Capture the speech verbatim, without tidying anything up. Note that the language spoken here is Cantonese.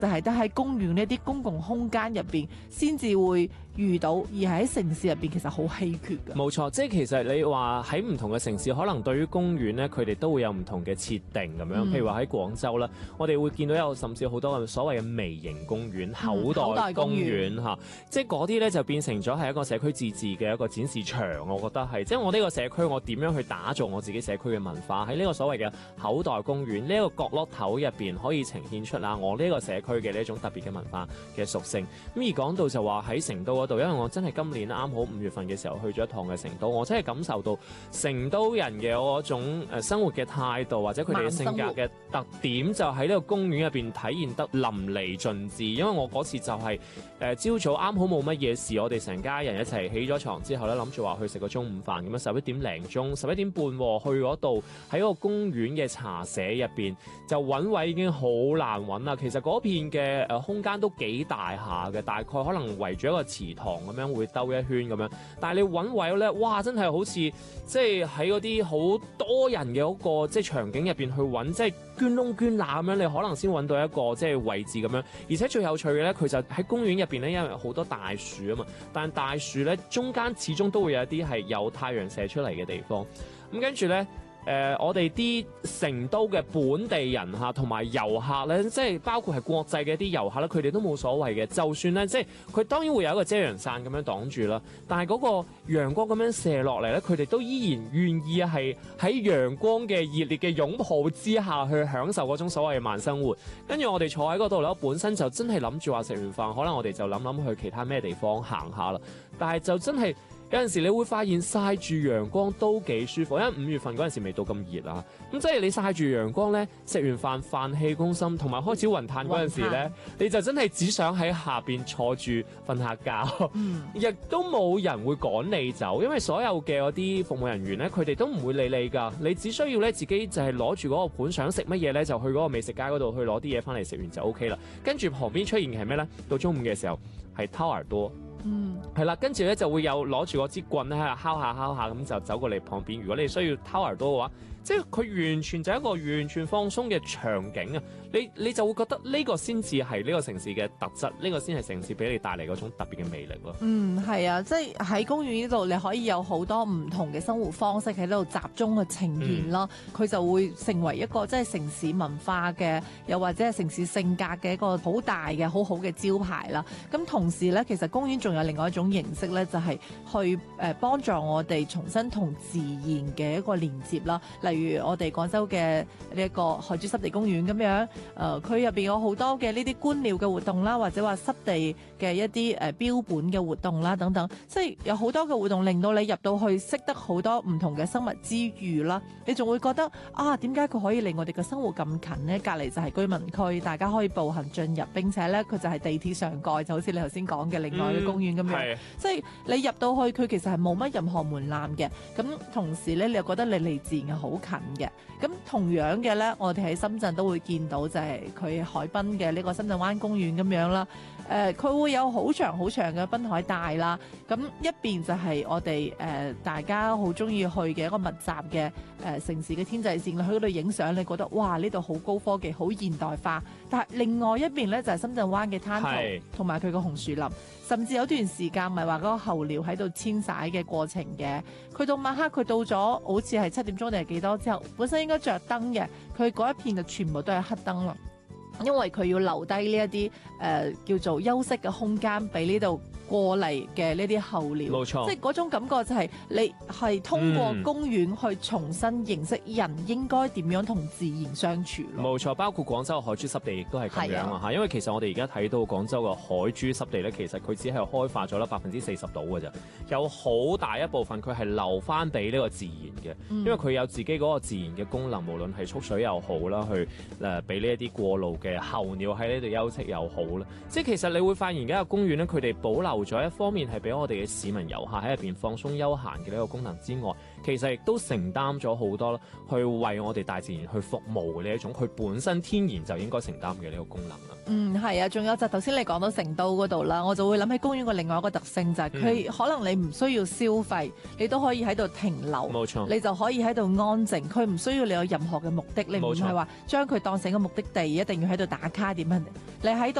就係得喺公園呢啲公共空間入邊先至會遇到，而係喺城市入邊其實好稀缺㗎。 冇錯，即係其實你話喺唔同嘅城市，可能對於公園咧，佢哋都會有唔同嘅設定咁樣。嗯、譬如話喺廣州啦，我哋會見到有甚至好多嘅所謂嘅微型公園、口袋公園嚇、嗯，即係嗰啲咧就變成咗係一個社區自治嘅一個展示場。我覺得係，即係我呢個社區，我點樣去打造我自己社區嘅文化，喺呢個所謂嘅口袋公園呢一個角落頭入邊，可以呈現出啦我呢個社區嘅呢一種特別嘅文化嘅屬性。咁而講到就話喺成都嗰度，因為我真係今年啱好五月份嘅時候去咗一趟嘅成都，我真係感受到成都人嘅嗰種誒生活嘅態度或者佢哋嘅性格嘅特點，就喺呢個公園入邊體現得淋漓盡致。因為我嗰次就係誒朝早啱好冇乜嘢事，我哋成家人一齊起咗床之後咧，諗住話去食個中午飯咁樣，十一點零鐘、十一點半去嗰度喺個公園嘅茶社入邊就揾位已經好難揾啦。其實嗰片嘅誒空間都幾大下嘅，大概可能圍住一個祠堂咁樣會兜一圈咁樣。但係你揾位咧，哇！真係好似即係喺嗰啲好多人嘅嗰個即係場景入邊去揾，即係捐窿捐罅咁樣，你可能先揾到一個即係位置咁樣。而且最有趣嘅咧，佢就喺公園入邊咧，因為好多大樹啊嘛，但係大樹咧中間始終都會有一啲係有太陽射出嚟嘅地方。咁跟住咧。誒、呃，我哋啲成都嘅本地人嚇，同埋遊客咧，即係包括係國際嘅一啲遊客咧，佢哋都冇所謂嘅。就算咧，即係佢當然會有一個遮陽傘咁樣擋住啦，但係嗰個陽光咁樣射落嚟咧，佢哋都依然願意係喺陽光嘅熱烈嘅擁抱之下去享受嗰種所謂嘅慢生活。跟住我哋坐喺嗰度咧，本身就真係諗住話食完飯，可能我哋就諗諗去其他咩地方行下啦。但係就真係。有陣時你會發現曬住陽光都幾舒服，因為五月份嗰陣時未到咁熱啊，咁即係你曬住陽光咧，食完飯飯氣攻心，同埋開始雲嘆嗰陣時咧，你就真係只想喺下邊坐住瞓下覺，亦、嗯、都冇人會趕你走，因為所有嘅嗰啲服務人員咧，佢哋都唔會理你㗎，你只需要咧自己就係攞住嗰個盤，想食乜嘢咧就去嗰個美食街嗰度去攞啲嘢翻嚟食完就 O K 啦。跟住旁邊出現嘅係咩咧？到中午嘅時候係掏耳朵。嗯，係啦，跟住咧就會有攞住嗰支棍咧喺度敲下敲下咁就走過嚟旁邊。如果你需要掏耳朵嘅話，即係佢完全就係一個完全放鬆嘅場景啊！你你就會覺得呢個先至係呢個城市嘅特質，呢、呢個先係城市俾你帶嚟嗰種特別嘅魅力咯。 嗯，係啊，即係喺公園呢度你可以有好多唔同嘅生活方式喺呢度集中去呈現咯。佢、嗯、就會成為一個即係城市文化嘅，又或者係城市性格嘅一個好大嘅好好嘅招牌啦。咁同時咧，其實公園仲有另外一種形式咧，就係、是、去誒幫、呃、助我哋重新同自然嘅一個連接啦。例如我哋廣州嘅呢一個海珠濕地公園咁樣，誒佢入邊有好多嘅呢啲觀鳥嘅活動啦，或者話濕地嘅一啲誒、呃、標本嘅活動啦等等，即係有好多嘅活動令到你入到去識得好多唔同嘅生物之餘啦，你仲會覺得啊，點解佢可以離我哋嘅生活咁近呢？隔離就係居民區，大家可以步行進入，並且咧佢就係地鐵上蓋，就好似你頭先講嘅另外嘅公園咁樣，嗯、即係你入到去佢其實係冇乜任何門檻嘅，咁同時咧你又覺得你離自然係好近嘅。咁同樣嘅咧，我哋喺深圳都會見到就係佢海濱嘅呢個深圳灣公園咁樣啦。誒、呃，佢會有好長好長嘅濱海帶啦。咁一邊就係我哋誒、呃、大家好中意去嘅一個密集嘅誒、呃、城市嘅天際線，去嗰度影相，你覺得哇呢度好高科技、好現代化。但係另外一邊咧就係、是、深圳灣嘅灘塗同埋佢個紅樹林。甚至有段時間咪話嗰個候鳥喺度遷徙嘅過程嘅，佢到晚黑佢到咗好似係七點鐘定係幾多之後，本身應該着燈嘅，佢嗰一片就全部都係黑燈咯，因為佢要留低呢一啲誒叫做休息嘅空間俾呢度過嚟嘅呢啲候鳥，冇錯，即係嗰種感覺就係你係通過公園去重新認識人應該點樣同自然相處咯。 冇錯，包括廣州嘅海珠濕地亦都係咁樣啊嚇，因為其實我哋而家睇到廣州嘅海珠濕地咧，其實佢只係開發咗啦百分之四十度嘅啫，有好大一部分佢係留翻俾呢個自然嘅，嗯、因為佢有自己嗰個自然嘅功能，無論係蓄水又好啦，去誒俾呢一啲過路嘅候鳥喺呢度休息又好啦，即係其實你會發現而家嘅公園咧，佢哋保留除咗一方面係俾我哋嘅市民遊客喺入邊放鬆休閒嘅呢個功能之外，其實亦都承擔咗好多去為我哋大自然去服務嘅呢一種佢本身天然就應該承擔嘅呢個功能啦。 嗯，係啊，仲有就頭先你講到成都嗰度啦，我就會諗起公園個另外一個特性就係佢、嗯、可能你唔需要消費，你都可以喺度停留， 冇錯， 你就可以喺度安靜，佢唔需要你有任何嘅目的，你唔係話將佢當成個目的地，一定要喺度打卡點樣，你喺度